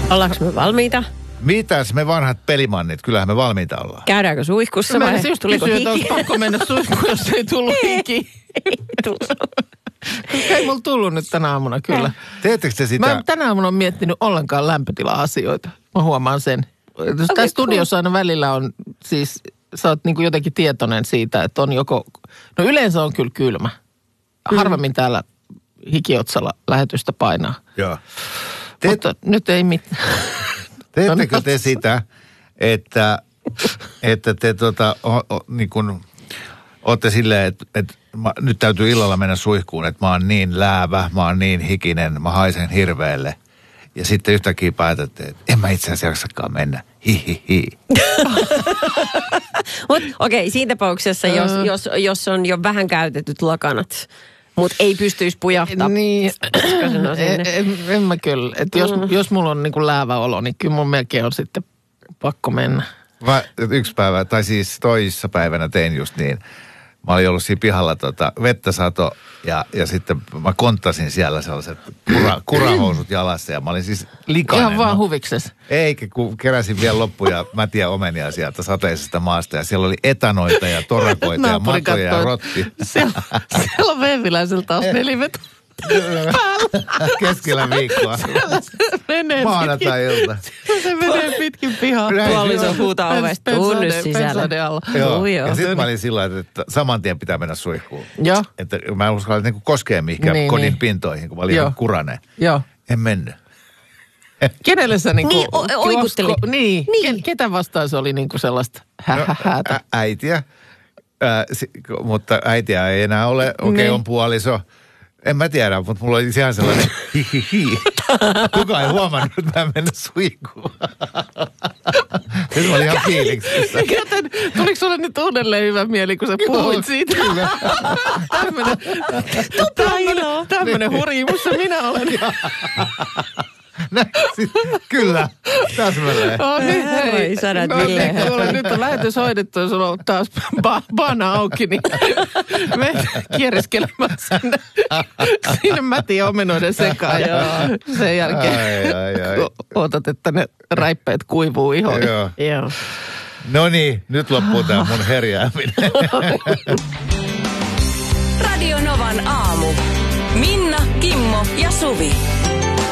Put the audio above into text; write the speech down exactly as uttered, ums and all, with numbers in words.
Ollaanko me valmiita? Mitäs me vanhat pelimannit? Kyllähän me valmiita ollaan. Käydäänkö suihkussa vai just tuliko kysyä, hiki? olisi pakko mennä suihkuun, jos ei tullut hiki. Ei tullut. Ei mulla tullut nyt tänä aamuna, kyllä. Teettekö te sitä? Mä en tänä aamuna ole miettinyt ollenkaan lämpötila-asioita. Mä huomaan sen. Jos Okay, tässä studiossa aina välillä on, siis sä oot niin kuin jotenkin tietoinen siitä, että on joko, no yleensä on kyllä kylmä. Harvemmin täällä hikiotsalla lähetystä painaa. Joo. Teet, Mutta nyt ei mitään. teettekö te sitä, että, että te tota, o, o, niin kun, ootte silleen, että, että mä, nyt täytyy illalla mennä suihkuun, että mä oon niin läävä, mä oon niin hikinen, mä haisen hirveelle. Ja sitten yhtäkkiä päätätte, että en mä itse asiassa jaksakaan mennä. Hi, hi, hi. Mut okei, okay, siinä tapauksessa, jos, Ö. jos, jos on jo vähän käytetyt lakanat, mutta ei pystyisi pujahtaa. Niin, sinne? en, en, en mä kyllä. Että jos, mm. jos mulla on niin kuin läävä olo, niin kyllä mun melkein on sitten pakko mennä. Mä yksi päivä, tai siis toissa päivänä tein just niin. Mä olin ollut siinä pihalla tota, vettä sato ja, ja sitten mä konttasin siellä sellaiset kura, kurahousut jalassa ja mä olin siis likainen. Ihan vaan no. huvikses. Eikä, kun keräsin vielä loppuja mätiä omenia sieltä sateisesta maasta ja siellä oli etanoita ja torakoita ja Naapuri matoja ja kattoi, rotti. Siellä, siellä on vehviläisellä taas neliveto. Keskellä viikkoa. Siellä se menee Maanantai-ilta. pitkin. Se menee pitkin pihaa. Puoliso huutaa ovesta, tuu nyt sisällä. Pensade alla. Joo. Tuu joo. Ja sitten mä olin sillä lailla, että saman tien pitää mennä suihkuun. Joo. Että mä en uskalla niinku koskea mihinkään Niin, kodin niin. pintoihin, kun mä olin Joo. ihan kurainen. Joo. En mennyt. Kenelle sä niinku... Niin, o- oikuttelit. Kosko- Niin. Niin. Ke- Ketä vastaan se oli niinku sellaista hä-hä-häätä? Ä- äitiä, Ä, si- mutta äitiä ei enää ole. Okei, okay, Niin. on puoliso. En mä tiedä, mutta mulla oli ihan sellainen hi hi hi. Kukaan ei huomannut, että mä en mennä suihkuun. Nyt mä olin ihan fiiliksissä. Joten tuliko sulle nyt uudelleen hyvä mieli, kun sä puhuit siitä? Tämmönen, tämmönen, tämmönen hurjimussa minä olen. Näin, siis, kyllä, täsmälleen. Oh, niin, Herra hei. isännät, No Ville. niin, kuule, nyt on lähetys hoidettu ja sulla on taas ba- bana auki, niin me kieriskelemään sinne, sinne mätiin omenoiden sekaan. Ja sen jälkeen Ai, ai, ai. ootat, että ne räippeet kuivuu ihoon. Joo. Joo. No niin, nyt loppuu tää mun herjääminen. Radio Novan aamu. Minna, Kimmo ja Suvi.